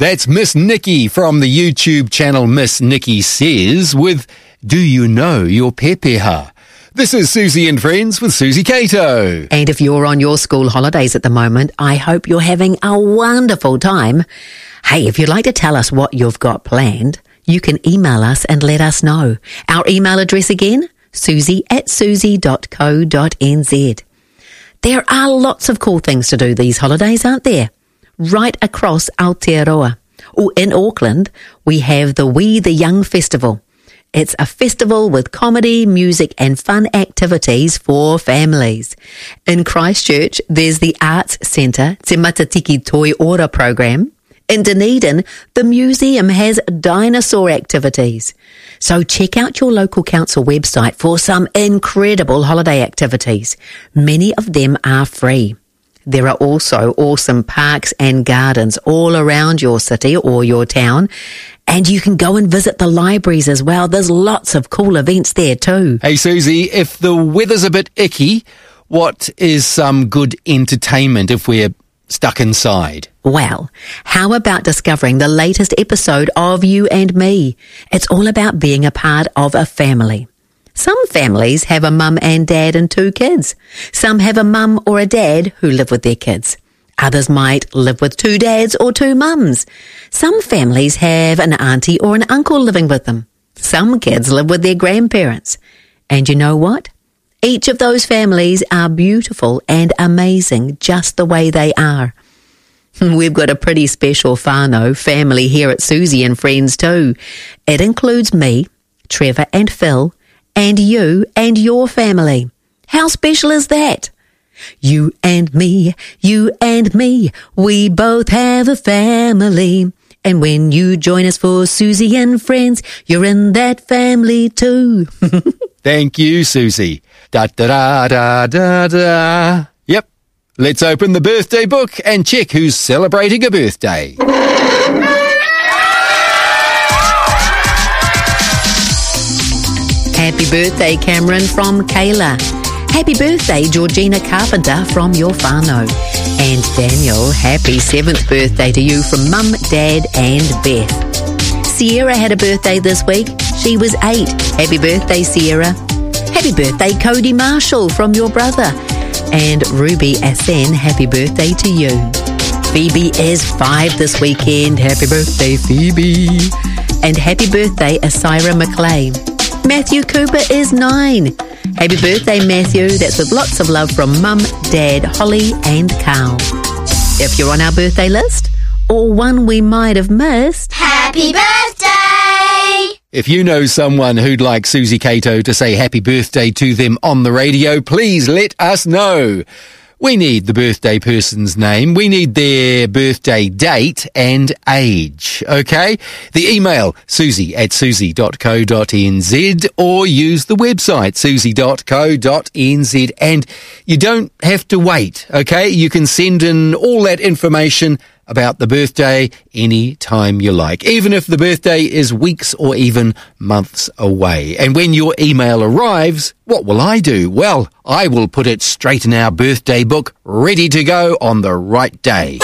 That's Miss Nikki from the YouTube channel Miss Nikki Says with Do You Know Your Pepeha? This is Susie and Friends with Susie Cato. And if you're on your school holidays at the moment, I hope you're having a wonderful time. Hey, if you'd like to tell us what you've got planned, you can email us and let us know. Our email address again, susie@susie.co.nz. There are lots of cool things to do these holidays, aren't there? Right across Aotearoa. In Auckland, we have the We the Young Festival. It's a festival with comedy, music and fun activities for families. In Christchurch, there's the Arts Centre Te Matatiki Toi Ora program. In Dunedin, the museum has dinosaur activities. So check out your local council website for some incredible holiday activities. Many of them are free. There are also awesome parks and gardens all around your city or your town. And you can go and visit the libraries as well. There's lots of cool events there too. Hey Susie, if the weather's a bit icky, what is some good entertainment if we're stuck inside? Well, how about discovering the latest episode of You and Me? It's all about being a part of a family. Some families have a mum and dad and 2 kids. Some have a mum or a dad who live with their kids. Others might live with 2 dads or 2 mums. Some families have an auntie or an uncle living with them. Some kids live with their grandparents. And you know what? Each of those families are beautiful and amazing just the way they are. We've got a pretty special whānau family here at Susie and Friends too. It includes me, Trevor and Phil, and you and your family. How special is that? You and me, we both have a family. And when you join us for Susie and Friends, you're in that family too. Thank you, Susie. Da-da-da-da-da-da. Yep. Let's open the birthday book and check who's celebrating a birthday. Happy birthday, Cameron, from Kayla. Happy birthday, Georgina Carpenter, from your whānau. And Daniel, happy 7th birthday to you from Mum, Dad and Beth. Sierra had a birthday this week. She was 8. Happy birthday, Sierra. Happy birthday, Cody Marshall, from your brother. And Ruby Asen, happy birthday to you. Phoebe is 5 this weekend. Happy birthday, Phoebe. And happy birthday, Asira McLean. Matthew Cooper is 9. Happy birthday, Matthew. That's with lots of love from Mum, Dad, Holly and Carl. If you're on our birthday list, or one we might have missed, Happy birthday! If you know someone who'd like Susie Cato to say happy birthday to them on the radio, please let us know. We need the birthday person's name. We need their birthday date and age, okay? The email, susie@susie.co.nz, or use the website, susie.co.nz. And you don't have to wait, okay? You can send in all that information about the birthday any time you like, even if the birthday is weeks or even months away. And when your email arrives, what will I do? Well, I will put it straight in our birthday book, ready to go on the right day.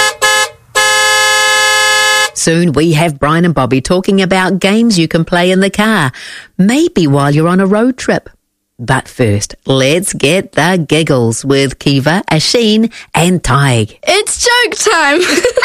Soon we have Brian and Bobby talking about games you can play in the car, maybe while you're on a road trip. But first, let's get the giggles with Kiva, Asheen and Tig. It's joke time!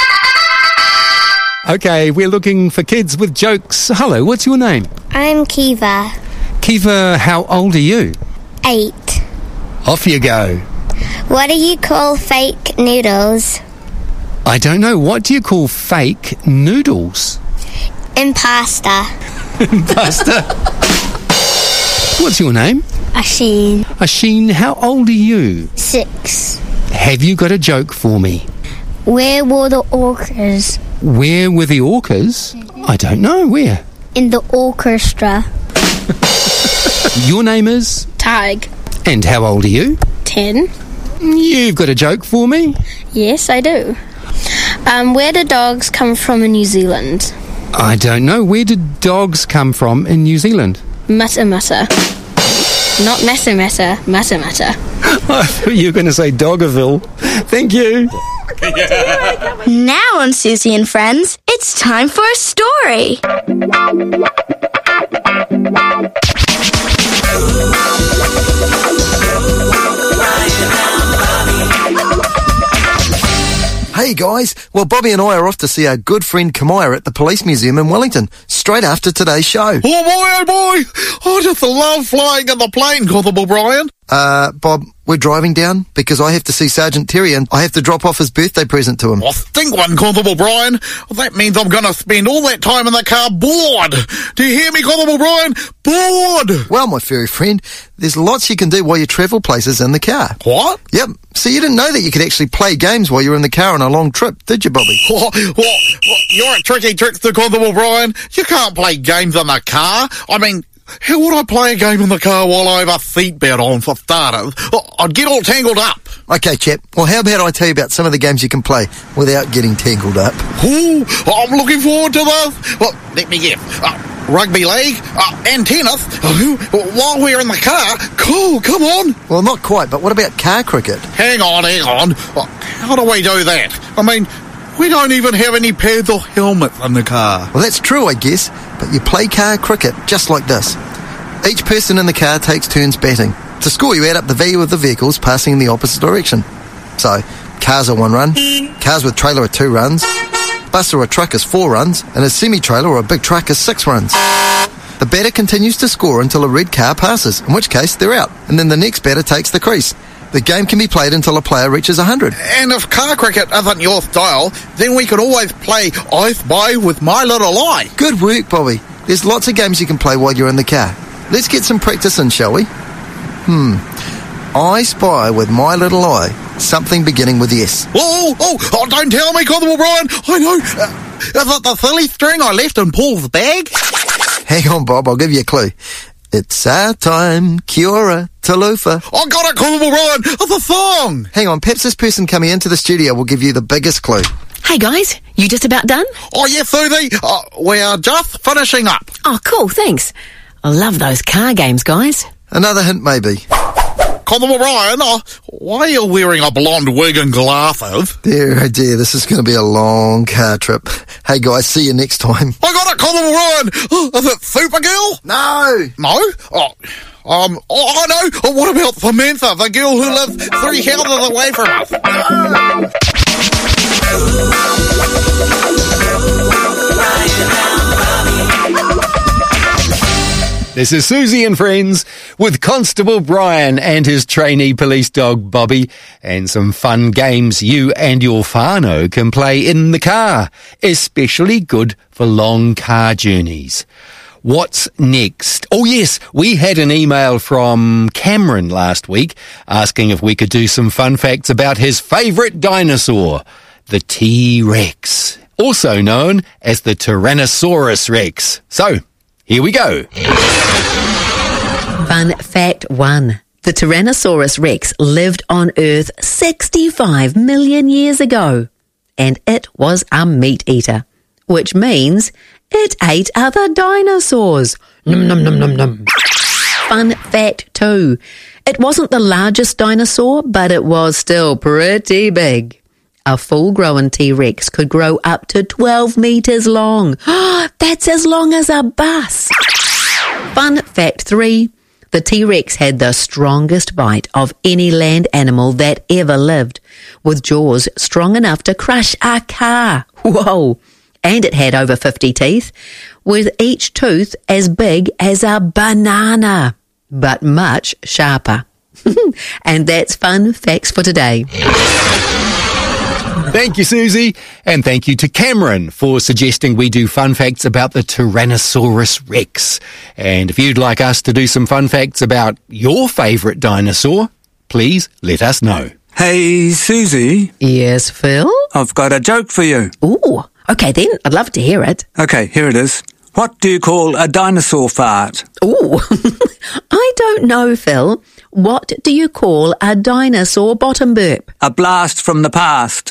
Okay, we're looking for kids with jokes. Hello, what's your name? I'm Kiva. Kiva, how old are you? 8. Off you go. What do you call fake noodles? I don't know. What do you call fake noodles? Impasta. Pasta. What's your name? Asheen. Asheen, how old are you? 6. Have you got a joke for me? Where were the orcas? Where were the orcas? I don't know. Where? In the orchestra. Your name is? Tig. And how old are you? 10. You've got a joke for me? Yes, I do. Where do dogs come from in New Zealand? I don't know. Where did dogs come from in New Zealand? Matamata. Not Matamata, Matamata. I thought you were going to say Doggerville. Thank you. Now on Susie and Friends, it's time for a story. Hey guys, well Bobby and I are off to see our good friend Kamaya at the Police Museum in Wellington, straight after today's show. Oh boy, I just love flying in the plane, Constable Brian. Bob, we're driving down because I have to see Sergeant Terry and I have to drop off his birthday present to him. I think one, Constable Brian. That means I'm going to spend all that time in the car bored. Do you hear me, Constable Brian? Bored. Well, my furry friend, there's lots you can do while you travel places in the car. What? Yep. So you didn't know that you could actually play games while you're in the car on a long trip, did you, Bobby? What? You're a tricky trickster, Constable Brian. You can't play games in the car. I mean, how would I play a game in the car while I have a seatbelt on, for starters? I'd get all tangled up. Okay, chap. Well, how about I tell you about some of the games you can play without getting tangled up? Ooh, I'm looking forward to this. Well, let me guess. Rugby league and tennis while we're in the car. Cool, come on. Well, not quite, but what about car cricket? Hang on. How do we do that? I mean, we don't even have any pads or helmets in the car. Well, that's true, I guess, but you play car cricket just like this. Each person in the car takes turns batting. To score, you add up the value of the vehicles passing in the opposite direction. So, cars are 1 run, cars with trailer are 2 runs, bus or a truck is 4 runs, and a semi-trailer or a big truck is 6 runs. The batter continues to score until a red car passes, in which case they're out, and then the next batter takes the crease. The game can be played until a player reaches 100. And if car cricket isn't your style, then we could always play I Spy with My Little Eye. Good work, Bobby. There's lots of games you can play while you're in the car. Let's get some practice in, shall we? I Spy with My Little Eye. Something beginning with S. Oh, don't tell me, Constable Brian. I know. Is it the silly string I left in Paul's bag? Hang on, Bob. I'll give you a clue. It's our time, Kia ora, talofa. I got it, Constable Brian. It's a song. Hang on, perhaps this person coming into the studio will give you the biggest clue. Hey guys, you just about done? Oh, yes, Susie. We are just finishing up. Oh, cool, thanks. I love those car games, guys. Another hint, maybe. Constable Brian, why are you wearing a blonde wig and glasses? Dear, oh dear, this is going to be a long car trip. Hey guys, see you next time. I got it, Constable Brian. Is it Supergirl? No. No? I know. What about Samantha, the girl who lives 3 houses away from us? This is Susie and Friends with Constable Brian and his trainee police dog Bobby, and some fun games you and your whānau can play in the car, especially good for long car journeys. What's next? Oh yes, we had an email from Cameron last week asking if we could do some fun facts about his favourite dinosaur, the T-Rex, also known as the Tyrannosaurus Rex. So, here we go. Fun fact 1. The Tyrannosaurus Rex lived on Earth 65 million years ago, and it was a meat eater, which means it ate other dinosaurs. Nom nom nom nom nom. Fun fact 2. It wasn't the largest dinosaur, but it was still pretty big. A full-grown T-Rex could grow up to 12 meters long. That's as long as a bus. Fun fact 3. The T-Rex had the strongest bite of any land animal that ever lived, with jaws strong enough to crush a car. Whoa! And it had over 50 teeth, with each tooth as big as a banana, but much sharper. And that's fun facts for today. Thank you, Susie, and thank you to Cameron for suggesting we do fun facts about the Tyrannosaurus Rex. And if you'd like us to do some fun facts about your favourite dinosaur, please let us know. Hey, Susie. Yes, Phil? I've got a joke for you. Ooh, okay then, I'd love to hear it. Okay, here it is. What do you call a dinosaur fart? Ooh, I don't know, Phil. What do you call a dinosaur bottom burp? A blast from the past.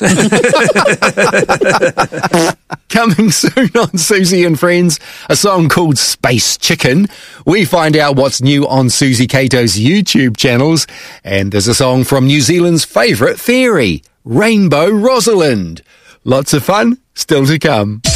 Coming soon on Susie and Friends, a song called Space Chicken. We find out what's new on Susie Cato's YouTube channels, and there's a song from New Zealand's favourite fairy, Rainbow Rosalind. Lots of fun still to come.